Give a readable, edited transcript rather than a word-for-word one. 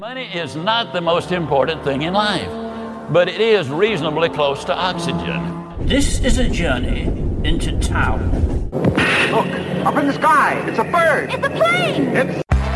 Money is not the most important thing in life, but it is reasonably close to oxygen. This is a journey into town. Look, up in the sky, it's a bird. It's a plane. It's